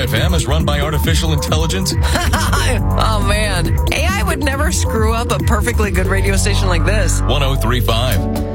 FM is run by artificial intelligence? Oh, man. AI would never screw up a perfectly good radio station like this. 103.5